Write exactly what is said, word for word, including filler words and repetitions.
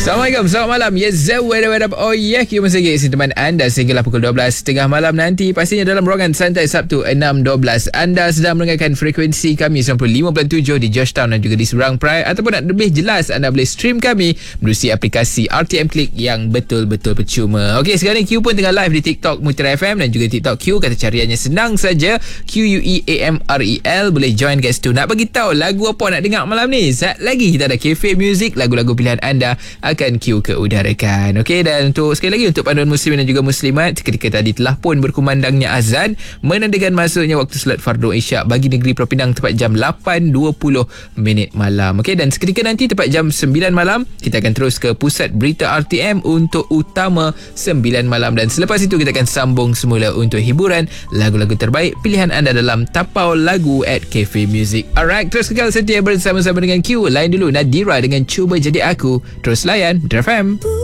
Assalamualaikum, selamat malam. Yes, what up? Oh yeah, kita masih lagi teman anda sehinggalah pukul dua belas tiga puluh malam nanti. Pastinya dalam ruangan santai Sabtu enam dua belas. Anda sedang mendengarkan frekuensi kami sembilan puluh lima perpuluhan tujuh di Georgetown dan juga di Seberang Perai. Ataupun nak lebih jelas, anda boleh stream kami melalui aplikasi R T M Click yang betul-betul percuma. Okey, sekarang ni Q pun tengah live di TikTok Mutiara F M dan juga TikTok Q. Kata cariannya senang saja, Q U E A M R E L. Boleh join kat situ. Nak bagi tahu lagu apa nak dengar malam ni? Saat lagi kita ada Cafe Music, lagu-lagu pilihan anda akan Q ke udarakan. Okey, dan untuk sekali lagi untuk panduan muslimin dan juga muslimat, ketika tadi telah pun berkumandangnya azan menandakan masuknya waktu solat fardu isyak bagi negeri Pulau Pinang tepat jam lapan dua puluh minit malam. Okey, dan seketika nanti tepat jam sembilan malam kita akan terus ke pusat berita R T M untuk utama sembilan malam, dan selepas itu kita akan sambung semula untuk hiburan lagu-lagu terbaik pilihan anda dalam tapau lagu at Cafe Music. Alright, terus kekal setia bersama-sama dengan Q. Lain dulu Nadira dengan Cuba Jadi Aku. Terus layan F M.